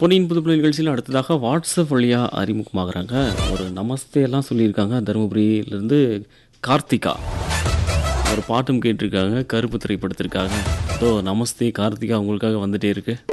பொன்னியின் புதுப்புல நிகழ்ச்சியில் அடுத்ததாக வாட்ஸ்அப் வழியா அறிமுகமாகறாங்க. ஒரு நமஸ்தே எல்லாம் சொல்லியிருக்காங்க. தருமபுரியிலிருந்து கார்த்திகா. ஒரு பாட்டும் கேட்டிருக்காங்க. கருப்பு திரைப்படத்திற்காக. நமஸ்தே கார்த்திகா உங்களுக்காக வந்துட்டே இருக்கு.